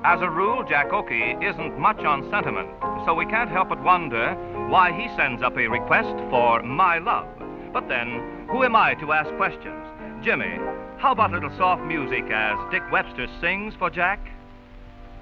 As a rule, Jack Oakey isn't much on sentiment, so we can't help but wonder why he sends up a request for my love. But then, who am I to ask questions? Jimmy, how about a little soft music as Dick Webster sings for Jack?